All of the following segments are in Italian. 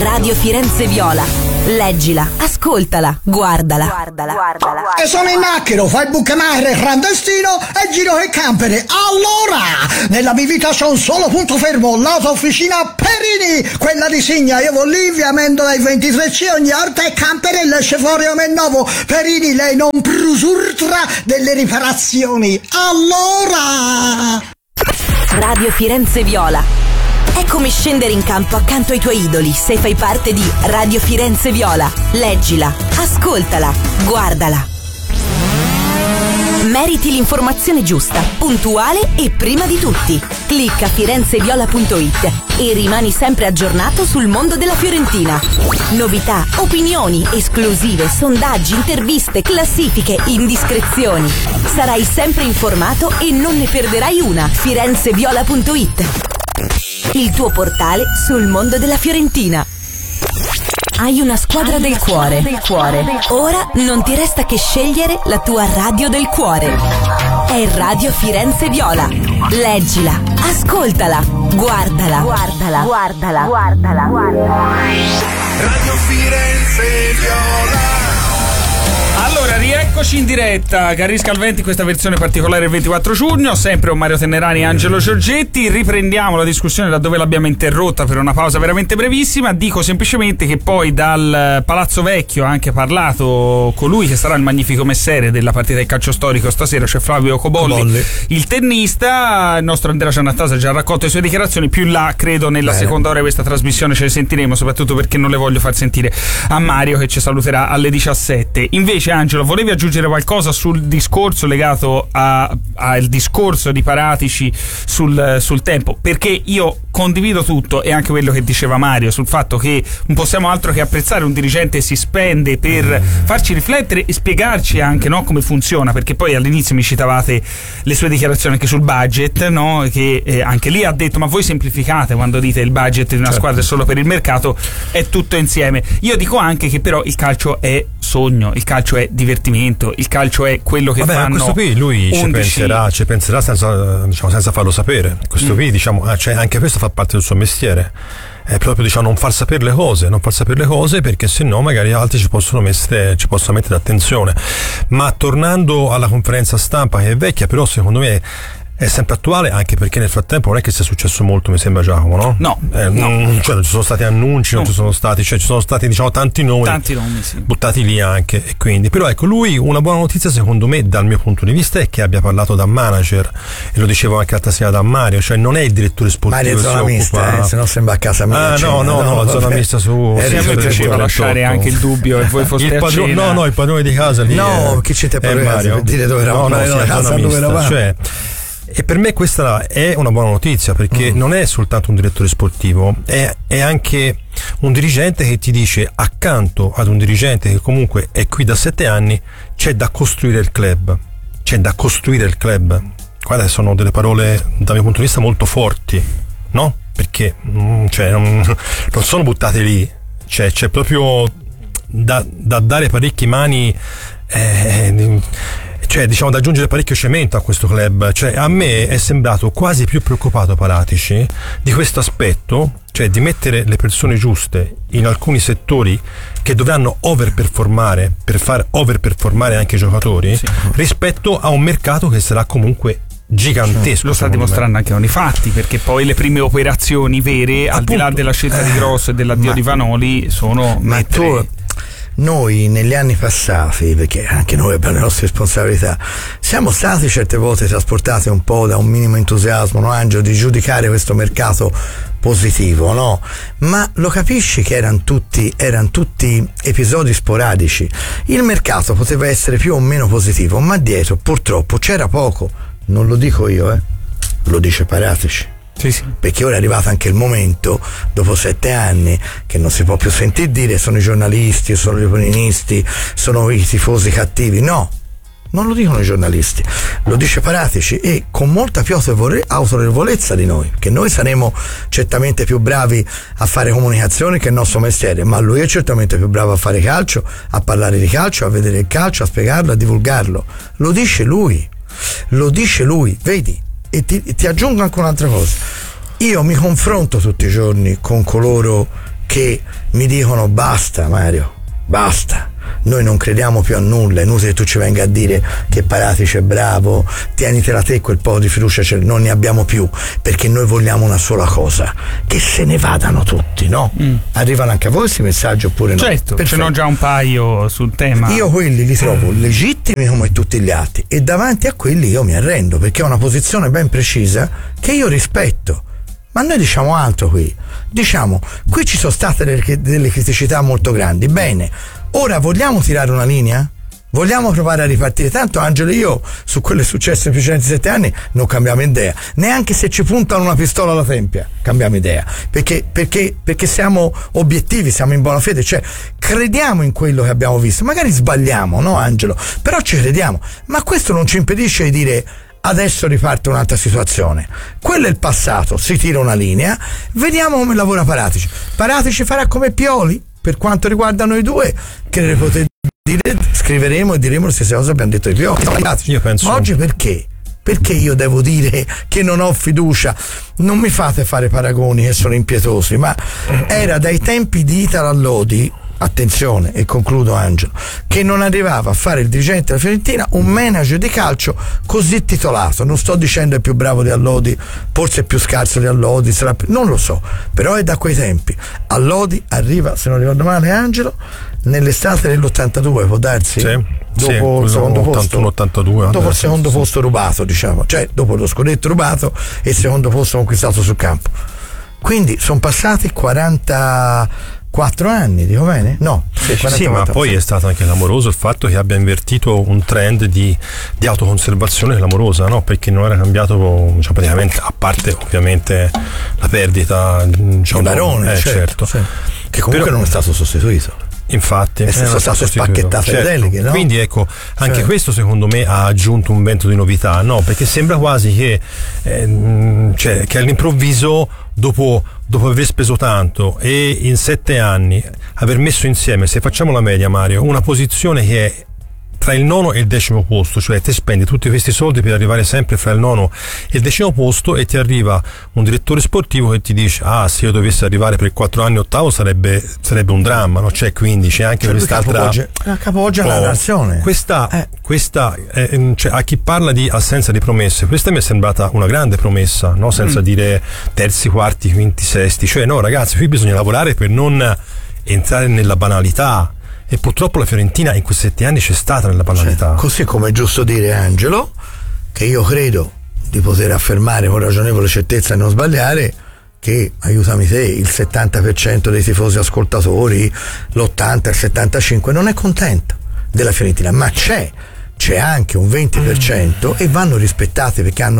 Radio Firenze Viola. Leggila, ascoltala, guardala. E sono in macchina, fai il bucamare clandestino e giro che campere. Allora, nella mia vita c'è un solo punto fermo, l'autofficina Perini, quella di Signa. Io vado lì, via Mendola ai 23C, ogni volta è camperella, esce fuori come nuovo. Perini, lei non prusurtra delle riparazioni. Allora! Radio Firenze Viola. È come scendere in campo accanto ai tuoi idoli se fai parte di Radio Firenze Viola. Leggila, ascoltala, guardala. Meriti l'informazione giusta, puntuale e prima di tutti. Clicca firenzeviola.it e rimani sempre aggiornato sul mondo della Fiorentina. Novità, opinioni, esclusive, sondaggi, interviste, classifiche, indiscrezioni. Sarai sempre informato e non ne perderai una. firenzeviola.it, il tuo portale sul mondo della Fiorentina. Hai una squadra del cuore. Ora non ti resta che scegliere la tua radio del cuore. È Radio Firenze Viola. Leggila, ascoltala, guardala. Radio Firenze Viola. Allora, rieccoci in diretta, Carri Scalventi, questa versione particolare del 24 giugno, sempre con Mario Tenerani e Angelo Giorgetti. Riprendiamo la discussione da dove l'abbiamo interrotta per una pausa veramente brevissima. Dico semplicemente che poi dal Palazzo Vecchio ha anche parlato colui che sarà il magnifico messere della partita di calcio storico stasera, cioè Flavio Cobolli, il tennista. Il nostro Andrea Giannattasa ha già raccolto le sue dichiarazioni, più là credo nella seconda ora di questa trasmissione ce le sentiremo, soprattutto perché non le voglio far sentire a Mario che ci saluterà alle 17. Invece Angelo, volevi aggiungere qualcosa sul discorso legato al discorso di Paratici sul tempo? Perché io condivido tutto, e anche quello che diceva Mario sul fatto che non possiamo altro che apprezzare un dirigente che si spende per farci riflettere e spiegarci anche, no, come funziona, perché poi all'inizio mi citavate le sue dichiarazioni anche sul budget, no, che anche lì ha detto ma voi semplificate quando dite il budget di una squadra è solo per il mercato, è tutto insieme. Io dico anche che però il calcio è sogno, il calcio è divertimento, il calcio è quello che fanno. A questo qui lui 11... ci penserà senza farlo sapere. Questo qui anche questo fa parte del suo mestiere, è proprio non far sapere le cose perché sennò magari altri ci possono mettere attenzione. Ma tornando alla conferenza stampa, che è vecchia, però secondo me è sempre attuale, anche perché nel frattempo non è che sia successo molto, mi sembra, Giacomo, no? No. Non ci sono stati annunci, non ci sono stati, ci sono stati tanti nomi sì, buttati lì anche, e quindi però ecco, lui, una buona notizia secondo me dal mio punto di vista è che abbia parlato da manager, e lo dicevo anche l'altra sera da Mario, cioè non è il direttore sportivo Mario è zona mista, se no sembra a casa mia. No, zona mista su. A me piaceva lasciare anche il dubbio che voi foste a cena. Il padrone di casa lì. No, chi ci te per dire dove eravamo? E per me questa è una buona notizia, perché non è soltanto un direttore sportivo, è anche un dirigente che ti dice, accanto ad un dirigente che comunque è qui da 7 anni, c'è da costruire il club. Guarda, sono delle parole dal mio punto di vista molto forti, no? Perché non sono buttate lì, c'è proprio da dare parecchie mani, da aggiungere parecchio cemento a questo club. A me è sembrato quasi più preoccupato Paratici di questo aspetto, cioè di mettere le persone giuste in alcuni settori che dovranno overperformare per far overperformare anche i giocatori, rispetto a un mercato che sarà comunque gigantesco. Lo sta dimostrando anche con i fatti, perché poi le prime operazioni vere, al di là della scelta di Grosso e dell'addio di Vanoli, sono Noi negli anni passati, perché anche noi abbiamo le nostre responsabilità, siamo stati certe volte trasportati un po' da un minimo entusiasmo, no, Angelo, di giudicare questo mercato positivo, no? Ma lo capisci che erano tutti episodi sporadici. Il mercato poteva essere più o meno positivo, ma dietro purtroppo c'era poco. Non lo dico io, lo dice Paratici. Sì. Perché ora è arrivato anche il momento, dopo 7 anni, che non si può più sentir dire sono i giornalisti, sono gli opinionisti, sono i tifosi cattivi. No, non lo dicono i giornalisti, lo dice Paratici, e con molta più autorevolezza di noi, che noi saremo certamente più bravi a fare comunicazione che il nostro mestiere, ma lui è certamente più bravo a fare calcio, a parlare di calcio, a vedere il calcio, a spiegarlo, a divulgarlo. Lo dice lui, vedi. E ti aggiungo anche un'altra cosa: io mi confronto tutti i giorni con coloro che mi dicono basta Mario, basta, noi non crediamo più a nulla, è inutile che tu ci venga a dire che Paratici è bravo, tienitela te quel po' di fiducia, non ne abbiamo più, perché noi vogliamo una sola cosa, che se ne vadano tutti, no? Arrivano anche a voi questi messaggi oppure no? Certo, ce n'ho già un paio sul tema. Io quelli li trovo legittimi come tutti gli altri, e davanti a quelli io mi arrendo, perché è una posizione ben precisa che io rispetto. Ma noi diciamo altro qui. Diciamo, qui ci sono state delle criticità molto grandi. Bene, ora vogliamo tirare una linea? Vogliamo provare a ripartire? Tanto Angelo e io su quello che è successo nei precedenti 7 anni non cambiamo idea. Neanche se ci puntano una pistola alla tempia cambiamo idea. Perché siamo obiettivi, siamo in buona fede, cioè crediamo in quello che abbiamo visto. Magari sbagliamo, no Angelo? Però ci crediamo. Ma questo non ci impedisce di dire adesso riparte un'altra situazione. Quello è il passato, si tira una linea, vediamo come lavora Paratici. Paratici farà come Pioli per quanto riguarda noi due, che ne potete dire, scriveremo e diremo le stesse cose che abbiamo detto di Pioli. Io penso. Ma oggi perché? Perché io devo dire che non ho fiducia? Non mi fate fare paragoni che sono impietosi, ma era dai tempi di Italo Lodi, attenzione, e concludo Angelo, che non arrivava a fare il dirigente della Fiorentina un manager di calcio così titolato. Non sto dicendo è più bravo di Allodi, forse è più scarso di Allodi, non lo so, però è da quei tempi. Allodi arriva, se non ricordo male Angelo, nell'estate dell'82, può darsi? Sì. Dopo il secondo 81, posto 82, dopo il secondo posto rubato, diciamo, cioè dopo lo scudetto rubato e il secondo posto conquistato sul campo. Quindi sono passati 44 anni, dico bene? No, sì, ma poi è stato anche clamoroso il fatto che abbia invertito un trend di autoconservazione clamorosa, no? Perché non era cambiato, diciamo, praticamente, a parte ovviamente la perdita, diciamo, di Barone, certo. Sì. Che comunque non è stato sostituito. Infatti è stato spacchettato le deleghe, no? Quindi ecco, anche questo secondo me ha aggiunto un vento di novità, no? Perché sembra quasi che che all'improvviso dopo aver speso tanto e in 7 anni aver messo insieme, se facciamo la media Mario, una posizione che è tra il 9° e il 10° posto, cioè te spendi tutti questi soldi per arrivare sempre fra il 9° e il 10° posto, e ti arriva un direttore sportivo che ti dice se io dovessi arrivare per 4 anni 8° sarebbe un dramma, no? Cioè, quindi c'è anche quest'altra capoggia la nazione. Questa cioè, a chi parla di assenza di promesse, questa mi è sembrata una grande promessa, no? Senza dire terzi, quarti, quinti, sesti, cioè no ragazzi, qui bisogna lavorare per non entrare nella banalità. E purtroppo la Fiorentina in questi 7 anni c'è stata nella banalità. Così come è giusto dire Angelo, che io credo di poter affermare con ragionevole certezza e non sbagliare, che, aiutami te, il 70% dei tifosi ascoltatori, l'80, il 75% non è contento della Fiorentina, ma c'è anche un 20% e vanno rispettati perché sono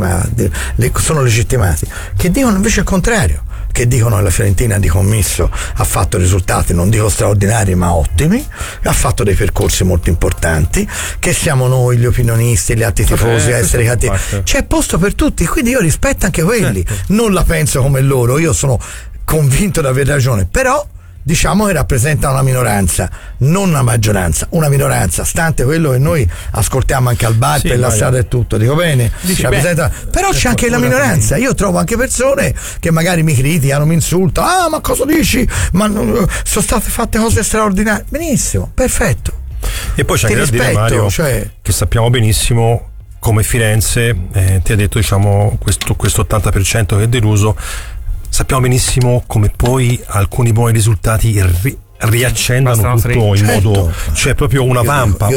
legittimati, che dicono invece il contrario, che dicono che la Fiorentina di commisso ha fatto risultati, non dico straordinari ma ottimi, ha fatto dei percorsi molto importanti, che siamo noi gli opinionisti e gli altri tifosi a essere cattivi, c'è posto per tutti, quindi io rispetto anche quelli, non la penso come loro, io sono convinto di aver ragione, però diciamo che rappresenta una minoranza, non una maggioranza, una minoranza, stante quello che noi ascoltiamo anche al bar, per la strada e tutto, dico bene, però c'è anche la minoranza, io trovo anche persone che magari mi criticano, mi insultano, ma cosa dici, ma sono state fatte cose straordinarie, benissimo, perfetto, e poi c'è anche da dire Mario, che sappiamo benissimo come Firenze, ti ha detto, diciamo, questo 80% che è deluso. Sappiamo benissimo come poi alcuni buoni risultati riaccendono tutto in modo, cioè proprio una vampa.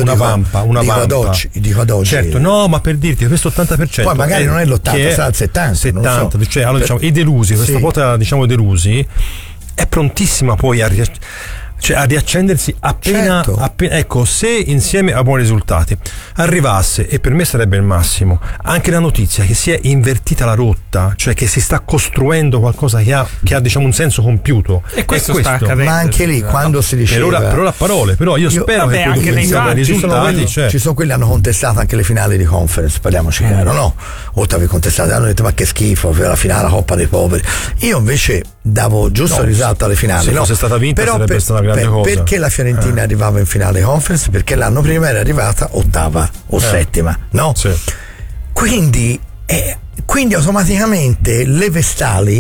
Dico ad oggi. Certo, no, ma per dirti questo 80%. Poi magari non è l'80, sarà il 70. Cioè, allora diciamo, i delusi, questa quota, diciamo, delusi, è prontissima poi a riaccendersi appena, ecco, se insieme a buoni risultati arrivasse, e per me sarebbe il massimo, anche la notizia che si è invertita la rotta, cioè che si sta costruendo qualcosa che ha diciamo un senso compiuto, e questo sta accadendo. Ma anche lì quando si diceva per ora a parole, però io spero che anche nei risultati ci sono quelli che hanno contestato anche le finali di conference, parliamoci chiaro, no? Oltre a aver contestato, hanno detto ma che schifo la finale, la Coppa dei Poveri. Io invece davo giusto risalto alle finali, se fosse stata vinta però sarebbe stata una grande cosa. Perché la Fiorentina arrivava in finale conference? Perché l'anno prima era arrivata 8ª o 7ª, no? Sì. Quindi automaticamente le vestali, che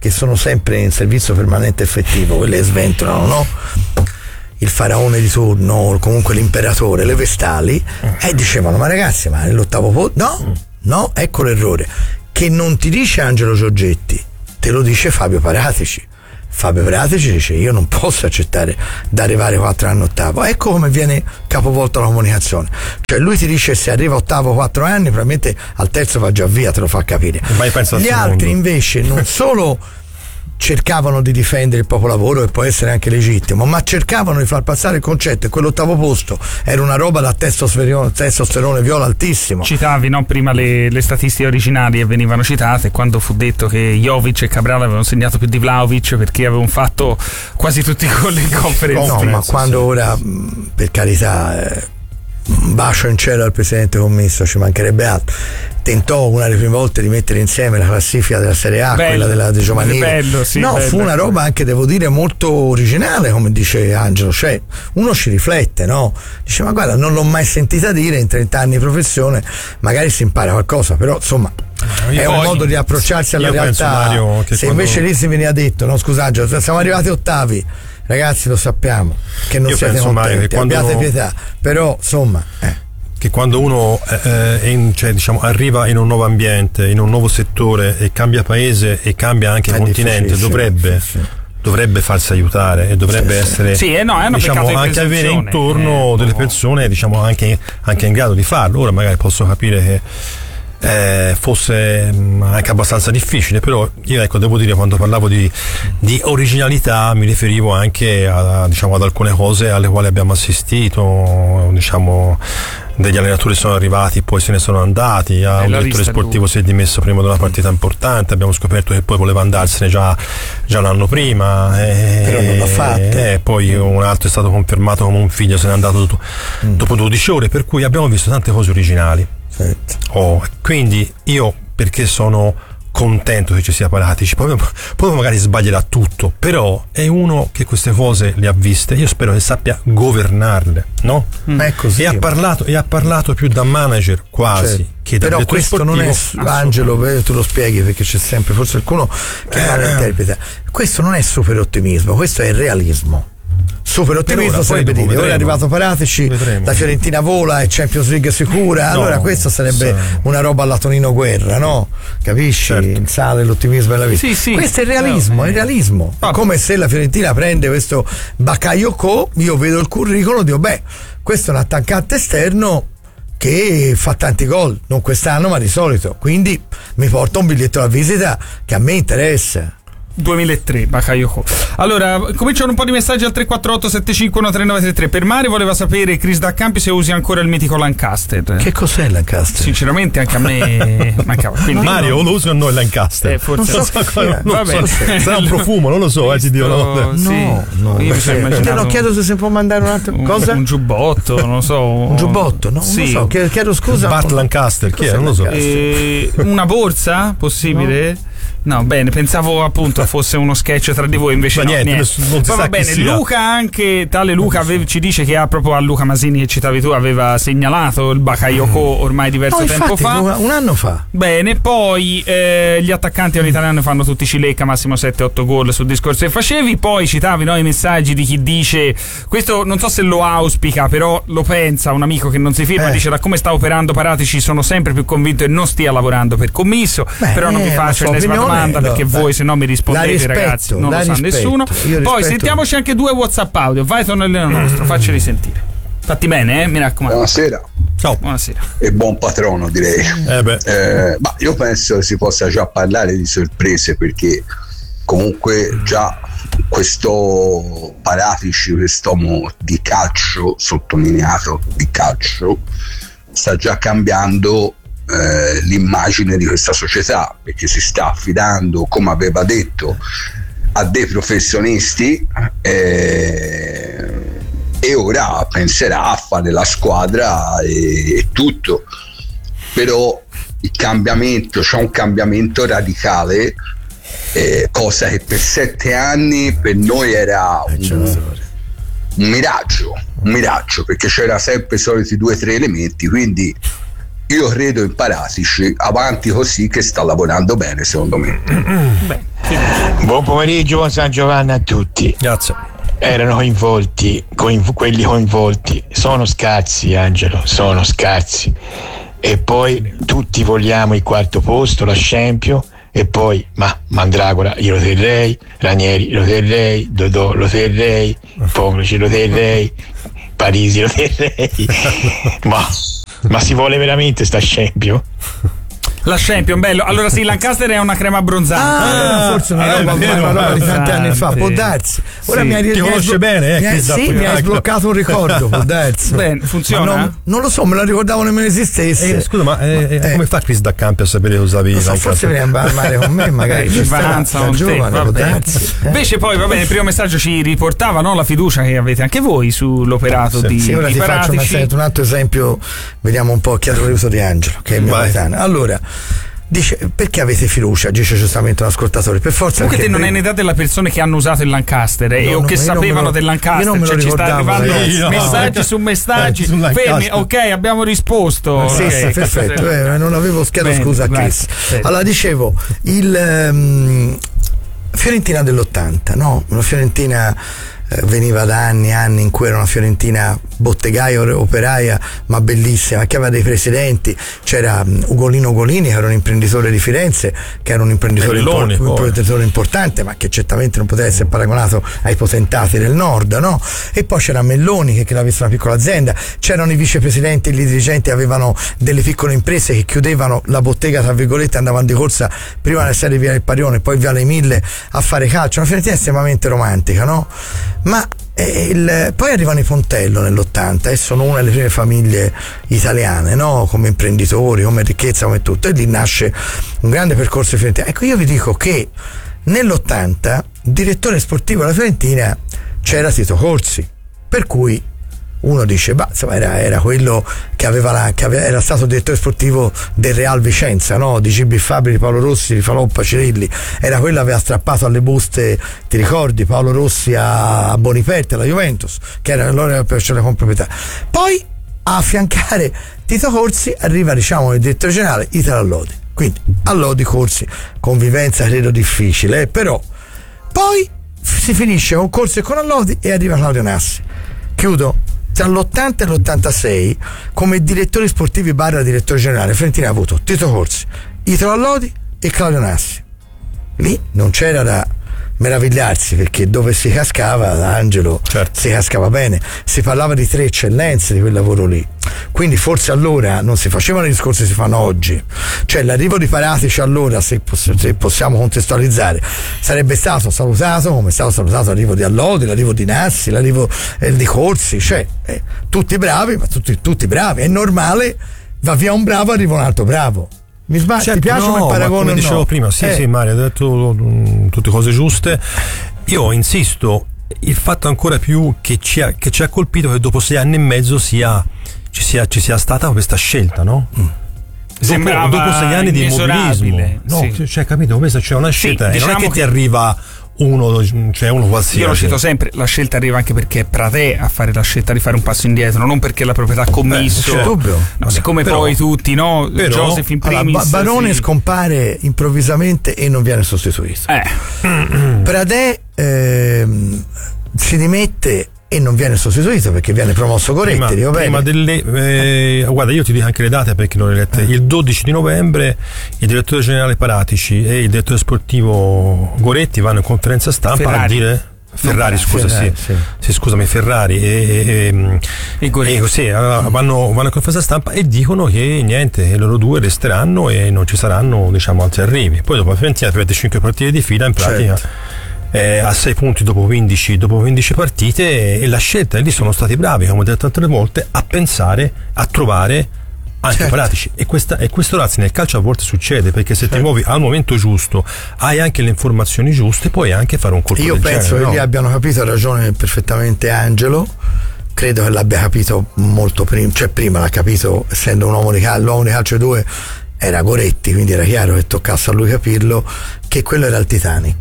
che sono sempre in servizio permanente effettivo, quelle sventolano, no? Il faraone di turno o comunque l'imperatore, le vestali, e dicevano: ma ragazzi, ma nell'ottavo posto no, ecco l'errore, che non ti dice Angelo Giorgetti, te lo dice Fabio Paratici. Fabio Paratici dice: io non posso accettare di arrivare 4 anni ottavo. Ecco come viene capovolta la comunicazione, cioè lui ti dice: se arriva ottavo 4 anni, probabilmente al terzo va già via, te lo fa capire. Gli altri invece non solo cercavano di difendere il popolavoro, e può essere anche legittimo, ma cercavano di far passare il concetto che quell'ottavo posto era una roba da testosterone viola altissimo. Citavi, no, prima le statistiche originali e venivano citate quando fu detto che Jovic e Cabral avevano segnato più di Vlahovic perché avevano fatto quasi tutti i gol in conferenza. No, ma quando ora, per carità, un bacio in cielo al presidente commesso, ci mancherebbe altro, tentò una delle prime volte di mettere insieme la classifica della Serie A, bello, quella della giovanile. Bello, sì, no, bello, fu una roba anche, devo dire, molto originale, come dice Angelo, cioè uno ci riflette, no? Dice: ma guarda, non l'ho mai sentita dire, in 30 anni di professione magari si impara qualcosa, però insomma è un modo di approcciarsi alla realtà. Mario, che se invece lì si veniva detto: no, scusa Angelo, siamo arrivati ottavi, ragazzi, lo sappiamo che non siete contenti, abbiate pietà, però insomma che quando uno arriva in un nuovo ambiente, in un nuovo settore, e cambia paese e cambia anche continente, dovrebbe farsi aiutare e dovrebbe essere anche avere intorno delle persone anche in grado di farlo. Ora magari posso capire che fosse anche abbastanza difficile, però io devo dire, quando parlavo di originalità mi riferivo anche ad alcune cose alle quali abbiamo assistito, degli allenatori sono arrivati, poi se ne sono andati, un direttore sportivo si è dimesso prima di una partita importante, abbiamo scoperto che poi voleva andarsene già un anno prima, però non l'ha fatto, poi un altro è stato confermato come un figlio, se n'è andato dopo 12 ore, per cui abbiamo visto tante cose originali. Quindi io, perché sono contento che ci sia Paratici, poi magari sbaglierà tutto, però è uno che queste cose le ha viste, io spero che sappia governarle, no? È così. E ha parlato più da manager quasi che da però questo sportivo. Non è, Angelo, tu lo spieghi, perché c'è sempre forse qualcuno che malinterpreta. Questo non è super ottimismo, questo è realismo. Super ottimismo sarebbe dire: ora è arrivato Paratici, la Fiorentina vola e Champions League sicura, allora questo sarebbe una roba alla Tonino Guerra, no? Capisci? Certo. Sale l'ottimismo e la vita. Sì. Questo è il realismo, è il realismo. Come se la Fiorentina prende questo Bakayoko, io vedo il curriculum, dico: beh, questo è un attaccante esterno che fa tanti gol, non quest'anno ma di solito, quindi mi porta un biglietto da visita che a me interessa. 2003 Bakayoko. Allora, cominciano un po' di messaggi al 348 75 3933. Per Mario voleva sapere, Chris Daccampi, se usi ancora il mitico Lancaster. Che cos'è Lancaster? Sinceramente anche a me mancava. Quindi Mario lo usa o no il Lancaster? Forse non so, sarà un profumo, non lo so, ti dico no, io mi sono immaginato. Chiedo se si può mandare un altro cosa? Un giubbotto, non lo so. Un giubbotto? No, non lo so. Chiedo scusa. Bart Lancaster, chi è? Non lo so. Una borsa? Possibile? No, bene, pensavo appunto fosse uno sketch tra di voi, invece ma niente. Non si va bene, Luca, anche tale Luca ci dice che proprio a Luca Masini, che citavi tu, aveva segnalato il Bakayoko ormai diverso tempo fa. Un anno fa. Bene, poi gli attaccanti all'italiano fanno tutti cilecca, massimo 7-8 gol sul discorso che facevi. Poi citavi i messaggi di chi dice, questo non so se lo auspica, però lo pensa, un amico che non si firma, dice: da come sta operando Paratici sono sempre più convinto che non stia lavorando per Commisso. Però non vi faccio l'ennesima domanda, perché voi se no mi rispondete, ragazzi, non lo sa nessuno. Poi sentiamoci anche 2 WhatsApp audio. Vai, Tonellino nostro, facceli sentire. Fatti bene, mi raccomando. Buonasera. Ciao. Buonasera. E buon patrono, direi. Ma io penso che si possa già parlare di sorprese, perché comunque già questo Paratici, quest'uomo di calcio, sottolineato di calcio, sta già cambiando l'immagine di questa società, perché si sta affidando, come aveva detto, a dei professionisti e ora penserà a fare la squadra e tutto. Però il cambiamento, c'è un cambiamento radicale, cosa che per 7 anni per noi era un miraggio, perché c'era sempre i soliti 2 o 3 elementi, quindi io credo in Paratici, avanti così, che sta lavorando bene secondo me. Buon pomeriggio, buon San Giovanni a tutti. Grazie. Erano coinvolti, quelli coinvolti sono scarsi, Angelo, sono scarsi, e poi tutti vogliamo il quarto posto, la Champions, e poi Mandragora io lo terrei, Ranieri lo terrei, Dodò lo terrei, Poglici lo terrei, Parisi lo terrei. ma si vuole veramente sta Champions? La Champions, bello. Allora sì, Lancaster è una crema abbronzante. Forse una roba di tanti anni fa, può darsi. Ora ti conosce bene, mi hai sbloccato un ricordo, può darsi. Bene, funziona? Non lo so, me lo ricordavo nemmeno esistesse. Scusa, ma come fa Chris D'Acampi a sapere che usavi Lancaster? Forse viene a mare con me, magari giovane, può darsi. Invece poi, va bene, il primo messaggio ci riportava, no, la fiducia che avete anche voi sull'operato di ora ti Paratici. faccio un altro esempio, vediamo un po' chi ha l'uso di Angelo, che è mio coetaneo. Allora, dice, perché avete fiducia? Dice giustamente un ascoltatore. Per forza. Comunque te non hai in età delle persone che hanno usato il Lancaster o che sapevano del Lancaster. Io non me lo ci sta arrivando messaggi su messaggi. Fermi, ok, abbiamo risposto. Sì, perfetto. Non avevo chiesto scusa a Chris. Allora, dicevo, il Fiorentina dell'80, no? Una Fiorentina veniva da anni in cui era una Fiorentina bottegaia, operaia, ma bellissima, che aveva dei presidenti. C'era Ugolino Ugolini, che era un imprenditore di Firenze, che era un imprenditore importante, ma che certamente non poteva essere paragonato ai potentati del nord, no? E poi c'era Melloni, che aveva una piccola azienda. C'erano i vicepresidenti e i dirigenti, avevano delle piccole imprese che chiudevano la bottega, tra virgolette, andavano di corsa prima nella serie via del Parione, poi via Le Mille a fare calcio. Una Fiorentina estremamente romantica, no? Ma poi arrivano i Pontello nell'80 e sono una delle prime famiglie italiane, no? Come imprenditori, come ricchezza, come tutto, e lì nasce un grande percorso di Fiorentina. Ecco, io vi dico che nell'80 direttore sportivo della Fiorentina c'era Tito Corsi, per cui uno dice, insomma, era quello che era stato direttore sportivo del Real Vicenza, no? Di Cibi Fabri, di Paolo Rossi, di Faloppa, Cirilli. Era quello che aveva strappato alle buste, ti ricordi, Paolo Rossi a Boniperti, alla Juventus, che era allora per la comproprietà. Poi a affiancare Tito Corsi arriva, diciamo, il direttore generale Italo Allodi. Quindi Allodi, Corsi, convivenza credo difficile, però poi si finisce con Corsi e con Allodi e arriva Claudio Nassi. Chiudo. Tra l'80 e l'86 come direttori sportivi / direttore generale Fiorentina ha avuto Tito Corsi, Italo Allodi e Claudio Nassi. Lì non c'era da meravigliarsi, perché dove si cascava, Angelo, certo, si cascava bene. Si parlava di 3 eccellenze di quel lavoro lì, quindi forse allora non si facevano i discorsi che si fanno oggi. Cioè l'arrivo di Paratici allora, se possiamo contestualizzare, sarebbe stato salutato come è stato salutato l'arrivo di Allodi, l'arrivo di Nassi, l'arrivo di Corsi, cioè tutti bravi, ma tutti bravi. È normale, va via un bravo, arriva un altro bravo. Mi sbaglio, certo, ti piace come paragone? Come dicevo prima, sì, Mario, hai detto tutte cose giuste. Io insisto, il fatto ancora più che ci ha colpito che dopo 6 anni e mezzo ci sia stata questa scelta, no? Dopo 6 anni di immobilismo, no? Sì. Cioè, capito? Questa c'è una scelta, sì, e non è che ti arriva uno qualsiasi. Io lo cito sempre, la scelta arriva anche perché è Pratè a fare la scelta di fare un passo indietro, non perché la proprietà ha commesso. Siccome però, poi tutti, no? Joseph in primis. Barone scompare improvvisamente e non viene sostituito. Pratè si dimette e non viene sostituito perché viene promosso Goretti. Prima guarda, io ti dico anche le date perché non le lette. Il 12 di novembre il direttore generale Paratici e il direttore sportivo Goretti vanno in conferenza stampa a dire Ferrari, Ferrari e così vanno in conferenza stampa e dicono che niente, loro due resteranno e non ci saranno, diciamo, altri arrivi. Poi dopo la Fiorentina perde 5 partite di fila in pratica. Certo. A 6 punti dopo 15 partite, e la scelta, e lì sono stati bravi, come ho detto tante volte, a pensare, a trovare anche Paratici, e questo ragazzi nel calcio a volte succede, perché se ti muovi al momento giusto, hai anche le informazioni giuste, puoi anche fare un colpo del genere. Io penso che lì abbiano capito, ha ragione perfettamente Angelo, credo che l'abbia capito molto prima, cioè prima l'ha capito, essendo un uomo di l'uomo di calcio 2 era Goretti, quindi era chiaro che toccasse a lui capirlo, che quello era il Titanic.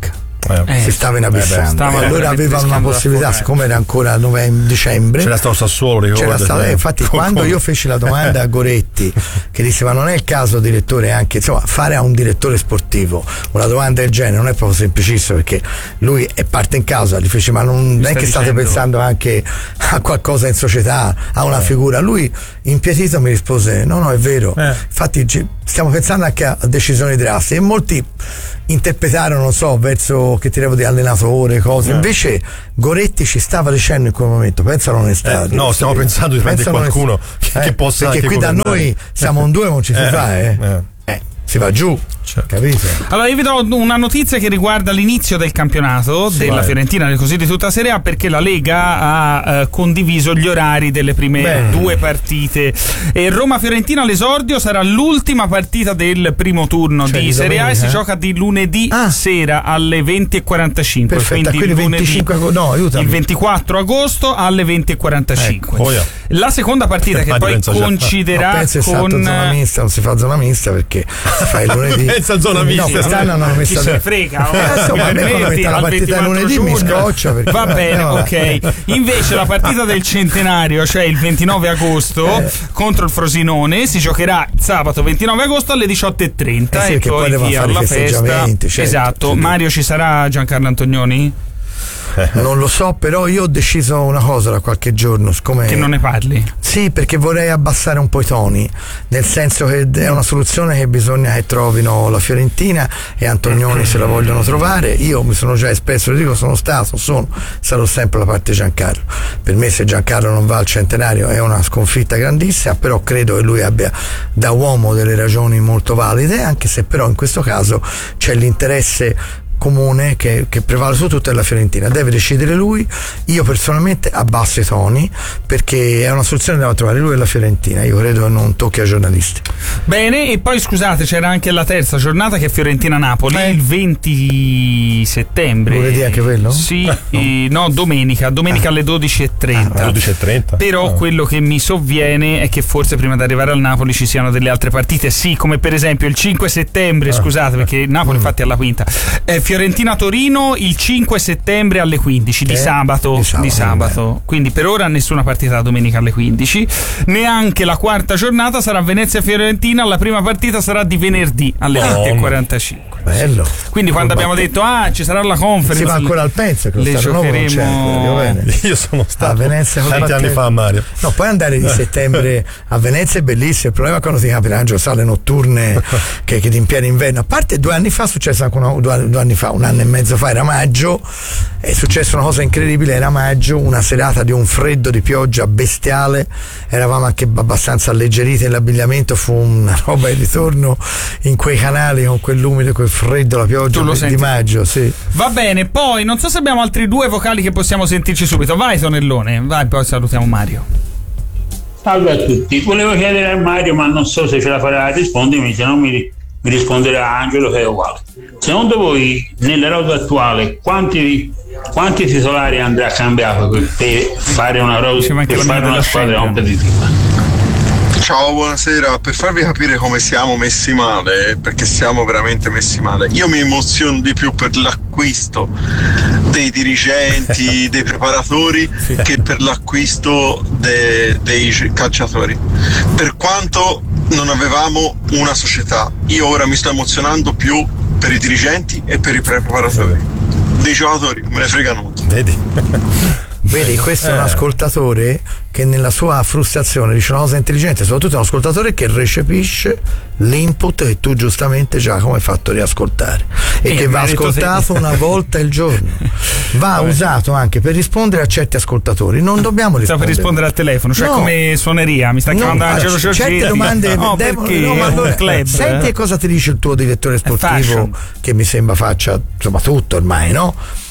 si stava inabissando. Allora aveva una possibilità, siccome era ancora dicembre. C'era stato Sassuolo, ricordo. Infatti, quando io feci la domanda a Goretti, che disse: ma non è il caso, direttore, anche insomma, fare a un direttore sportivo una domanda del genere non è proprio semplicissimo, perché lui è parte in causa. Gli fece: ma non è che state pensando anche a qualcosa in società, a una figura? Lui, impietito, mi rispose: no, è vero. Infatti stiamo pensando anche a decisioni drastiche, e molti interpretarono, non so, verso, che ti devo dire, allenatore, cose. Invece Goretti ci stava dicendo in quel momento: pensa all'onestà. No, stiamo pensando di prendere qualcuno che possa, perché qui da noi siamo un 2, non ci si fa, si va giù, capito? Allora, io vi do una notizia che riguarda l'inizio del campionato della Fiorentina, così di tutta Serie A, perché la Lega ha condiviso gli orari delle prime 2 partite. E Roma-Fiorentina all'esordio sarà l'ultima partita del primo turno di Serie A, e si gioca di lunedì sera alle 20:45. Perfetto, quindi lunedì, il 24 agosto alle 20:45. La seconda partita che poi coinciderà con zona mista, non si fa zona mista perché fai il lunedì. Pensa zona mista. Quest'anno hanno messo. Chi se ne frega? La partita lunedì mi scoccia. Va bene, ok. Invece la partita del centenario, cioè il 29 agosto contro il Frosinone, si giocherà sabato 29 agosto alle 18:30 e poi via alla festa. Esatto. Mario, ci sarà Giancarlo Antonioni? Non lo so, però io ho deciso una cosa da qualche giorno, siccome che non ne parli. Sì, perché vorrei abbassare un po' i toni, nel senso che è una soluzione che bisogna che trovino la Fiorentina e Antonioni se la vogliono trovare. Io mi sono già espresso, lo dico, sarò sempre la parte di Giancarlo. Per me, se Giancarlo non va al centenario è una sconfitta grandissima, però credo che lui abbia da uomo delle ragioni molto valide, anche se però in questo caso c'è l'interesse comune che prevale su tutto è la Fiorentina. Deve decidere lui. Io personalmente abbasso i toni, perché è una soluzione da trovare lui e la Fiorentina. Io credo non tocchi ai giornalisti. Bene, e poi scusate, c'era anche la terza giornata che è Fiorentina-Napoli il 20 settembre. Lunedì anche quello? Sì, no, domenica alle 12:30. 12:30. Però quello che mi sovviene è che forse prima di arrivare al Napoli ci siano delle altre partite, sì, come per esempio il 5 settembre, scusate, perché Napoli infatti è alla quinta. Fiorentina-Torino il 5 settembre alle 15 di sabato. Quindi per ora nessuna partita domenica alle 15. Neanche la quarta giornata sarà Venezia-Fiorentina. La prima partita sarà di venerdì alle 20:45. Bello. Quindi quando abbiamo detto ci sarà la conference, si va ancora al Pensa, che le giocheremo. Io sono stato a Venezia tanti anni fa, Mario. No, poi andare di settembre a Venezia è bellissimo. Il problema è quando ti capita sale notturne che ti in pieno inverno. A parte 2 anni fa è successo anche 2 anni fa, 1 anno e mezzo fa, era maggio, è successa una cosa incredibile. Era maggio, una serata di un freddo di pioggia bestiale, eravamo anche abbastanza alleggeriti nell'abbigliamento, fu una roba di ritorno in quei canali con quell'umido, quel freddo, la pioggia di maggio, sì. Va bene, poi non so se abbiamo altri 2 vocali che possiamo sentirci subito. Vai Tonellone, vai, poi salutiamo Mario. Salve a tutti, volevo chiedere a Mario, ma non so se ce la farà a rispondermi, se no mi risponderà Angelo, che è uguale. Secondo voi nella rosa attuale quanti titolari andrà cambiato per fare una rosa, per fare una squadra competitiva? Ciao, buonasera. Per farvi capire come siamo messi male, perché siamo veramente messi male, io mi emoziono di più per l'acquisto dei dirigenti, dei preparatori, che per l'acquisto dei calciatori. Per quanto non avevamo una società, io ora mi sto emozionando più per i dirigenti e per i preparatori. Dei giocatori me ne fregano molto. Vedi, questo è un ascoltatore che nella sua frustrazione dice una cosa intelligente, soprattutto è un ascoltatore che recepisce l'input che tu giustamente, Giacomo, hai fatto riascoltare e che va ascoltato una volta al giorno, va usato anche per rispondere a certi ascoltatori. Non dobbiamo rispondere per rispondere al telefono, cioè come suoneria. Mi sta chiamando Angelo Giorgetti. Certe domande senti cosa ti dice il tuo direttore sportivo, che mi sembra faccia insomma tutto ormai, no?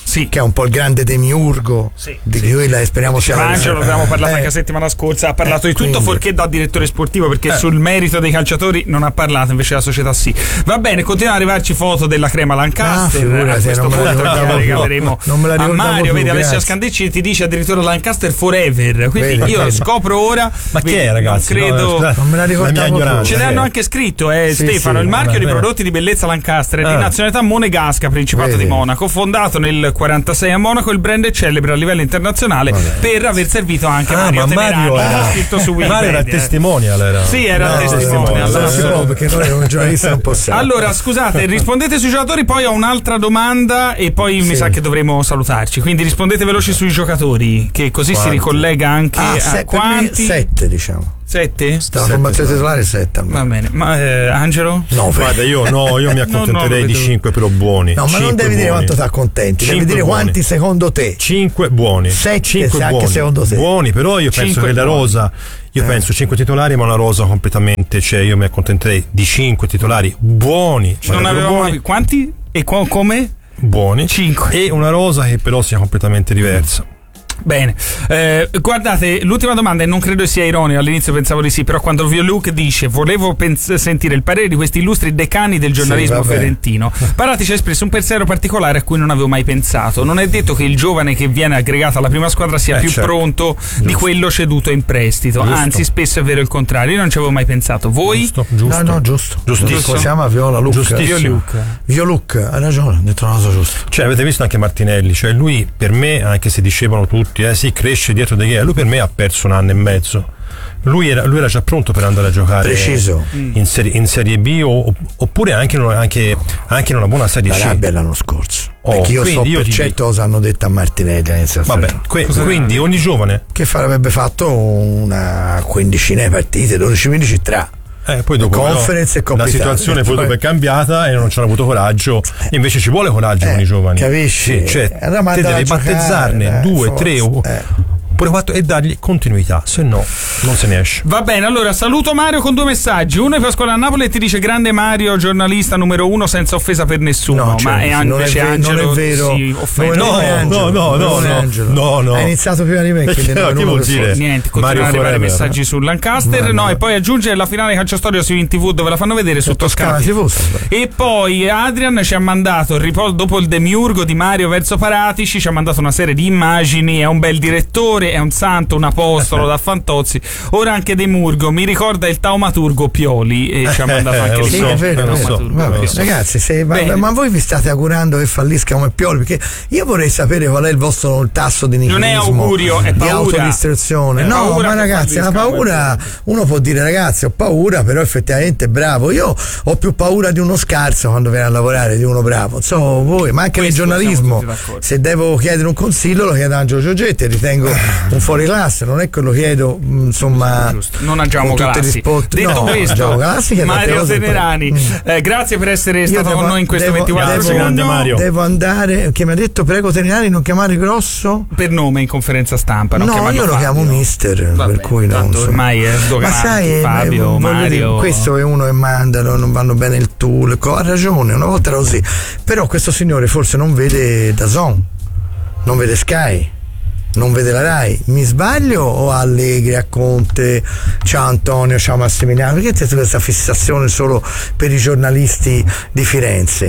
che è un po' il grande demiurgo di cui speriamo sia Angelo, abbiamo parlato anche la settimana scorsa, ha parlato di tutto fuorché da direttore sportivo, perché sul merito dei calciatori non ha parlato, invece la società sì. Va bene, continuano ad arrivarci foto della crema Lancaster, a questo punto la regaleremo a Mario. Vedi, Alessia Scandicci ti dice addirittura Lancaster Forever, quindi io scopro ora. Ma che è, ragazzi? Non credo, non me la ricordavo. Ce ne hanno anche scritto, Stefano, il marchio di prodotti di bellezza Lancaster è di nazionalità monegasca, Principato di Monaco, fondato nel 46 a Monaco, il brand è celebre a livello internazionale per aver servito anche Mario Tenerani, scritto su Wikipedia. Mario era testimonial, Sì, era testimonial. Perché noi come giornalisti non possiamo. Allora, scusate, rispondete sui giocatori, poi ho un'altra domanda e poi mi sa che dovremo salutarci. Quindi rispondete veloci sui giocatori, che così si ricollega anche a quanti? 7, diciamo. 7? La formazione titolare 7. Va bene, ma Angelo? No, guarda, io mi accontenterei di 5 però buoni. No, ma non devi dire quanto ti accontenti, devi dire quanti secondo te. 5 buoni. 7 anche buoni. Secondo te. Buoni, però io penso che la rosa, penso 5 titolari, ma una rosa completamente, cioè io mi accontenterei di 5 titolari buoni. Non avevamo quanti? E come? Buoni. 5. E una rosa che però sia completamente diversa. Bene, guardate, l'ultima domanda, e non credo sia ironico, all'inizio pensavo di sì, però quando Violuc dice volevo sentire il parere di questi illustri decani del giornalismo fiorentino, Paratici ha espresso un pensiero particolare a cui non avevo mai pensato. Non è detto che il giovane che viene aggregato alla prima squadra sia più pronto di quello ceduto in prestito, anzi spesso è vero il contrario. Io non ci avevo mai pensato. Voi? Giusto. Si chiama Viola Luc. Violuc, hai ragione, hai trovato giusto. Cioè avete visto anche Martinelli, cioè lui per me, anche se dicevano tutti cresce dietro De Gea, lui per me ha perso 1 anno e mezzo. Lui era già pronto per andare a giocare in serie B oppure anche in una buona serie C. La rabbia l'anno scorso. Perché io so per certo cosa hanno detto a Martinelli all'inizio. Quindi ogni giovane che avrebbe fatto una quindicina di partite, 12-15 tra. Poi dopo Conference e la situazione poi dopo è cambiata e non ci hanno avuto coraggio. Invece ci vuole coraggio con i giovani. Capisci? Cioè, te devi battezzarne 2, 3 pure 4 e dargli continuità, se no non se ne esce. Va bene, allora saluto Mario con 2 messaggi. Uno è Pasquale a Napoli e ti dice grande Mario, giornalista numero 1 senza offesa per nessuno. Ma è invece Angelo non è vero. si offende. No. Ha iniziato prima di me, quindi che vuol dire? Niente, continuano ad arrivare messaggi su Lancaster. No, e poi aggiunge la finale calciastoria su In TV dove la fanno vedere su Toscana TV. E poi Adrian ci ha mandato dopo il demiurgo di Mario verso Paratici, ci ha mandato una serie di immagini, è un bel direttore, è un santo, un apostolo da Fantozzi. Ora anche Demurgo mi ricorda il taumaturgo Pioli e ci ha mandato anche il ragazzi, ma voi vi state augurando che fallisca come Pioli? Perché io vorrei sapere qual è il vostro tasso di nichilismo, non è augurio, è paura, di autodistruzione. Ma ragazzi, la paura, uno può dire ragazzi ho paura, però effettivamente bravo. Io ho più paura di uno scarso quando viene a lavorare di uno bravo. So voi, ma anche nel giornalismo, se devo chiedere un consiglio lo chiedo a Angelo Giorgetti, ritengo un fuori classe, non è che lo chiedo insomma. Non agiamo Galassi. Detto questo, Mario Tenerani, grazie per essere stato con noi in questo 24 secondi. Devo andare, che mi ha detto prego Tenerani non chiamare Grosso per nome in conferenza stampa. No, io lo chiamo mister, per cui non so. Ormai è sdoganato. Ma sai, Fabio, Mario, dire, questo è uno che mandano, non vanno bene il tool, ha ragione, una volta era così, però questo signore forse non vede DAZN, non vede Sky, non vede la Rai. Mi sbaglio o a Allegri, a Conte, ciao Antonio, ciao Massimiliano? Perché c'è questa fissazione solo per i giornalisti di Firenze?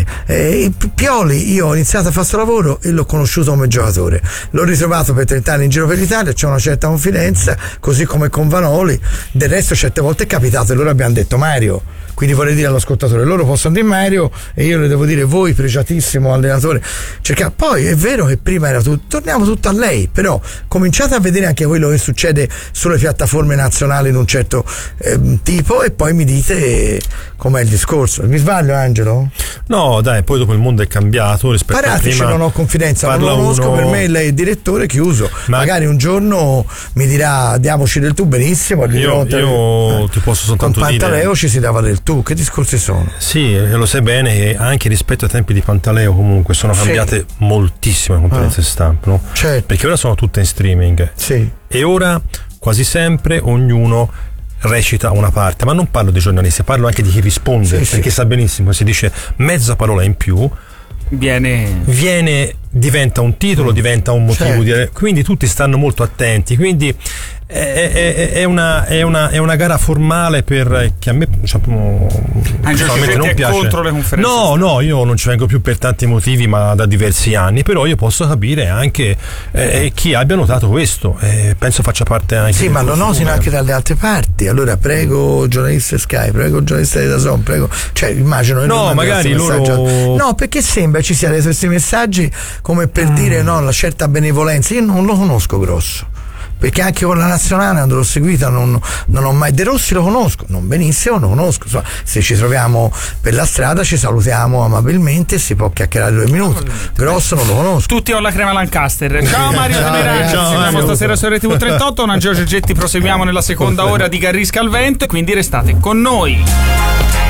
Pioli, io ho iniziato a fare questo lavoro e l'ho conosciuto come giocatore, l'ho ritrovato per 30 anni in giro per l'Italia, c'è una certa confidenza, così come con Vanoli. Del resto certe volte è capitato e loro abbiamo detto Mario, quindi vorrei dire all'ascoltatore, loro possono dire Mario e io le devo dire voi, pregiatissimo allenatore. Poi è vero che prima era tutto, torniamo tutto a lei, però cominciate a vedere anche quello che succede sulle piattaforme nazionali in un certo tipo e poi mi dite com'è il discorso. Mi sbaglio, Angelo? No, dai, poi dopo il mondo è cambiato rispetto a prima. Non ho confidenza, non lo conosco, per me lei è il direttore chiuso. Magari un giorno mi dirà diamoci del tu, benissimo. Io ti posso soltanto dire, con Pantaleo dire, ci si dava del tu. Che discorsi sono? Sì, lo sai bene che anche rispetto ai tempi di Pantaleo comunque sono cambiate moltissime le conferenze stampa, no? Certo. Perché ora sono tutte in streaming e ora quasi sempre ognuno recita una parte, ma non parlo dei giornalisti, parlo anche di chi risponde, perché sa benissimo, si dice mezza parola in più viene diventa un titolo, diventa un motivo quindi tutti stanno molto attenti, quindi è una gara formale che a me personalmente non piace. Contro le conferenze? No, io non ci vengo più per tanti motivi, ma da diversi anni, però io posso capire anche chi abbia notato questo, penso faccia parte anche. Sì, ma lo notino anche dalle altre parti. Allora prego giornalista Sky, prego giornalista di DAZN, prego, cioè immagino magari loro. No, perché sembra ci siano questi messaggi come per dire una certa benevolenza. Io non lo conosco Grosso, perché anche con la nazionale quando l'ho seguita non ho mai. De Rossi lo conosco, non benissimo, lo conosco, insomma, se ci troviamo per la strada ci salutiamo amabilmente e si può chiacchierare 2 minuti. Grosso non lo conosco. Tutti ho la crema Lancaster. Ciao Mario Tenerani, ci vediamo stasera su RTV 38 con Angelo Giorgetti. Proseguiamo nella seconda ora di Garrisca al Vento e quindi restate con noi.